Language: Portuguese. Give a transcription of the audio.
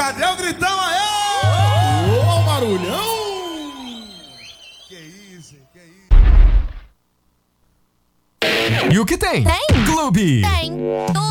Cadê o gritão aí? Ô, barulhão! Que isso, que isso. E o que tem? Tem. Clube. Tem.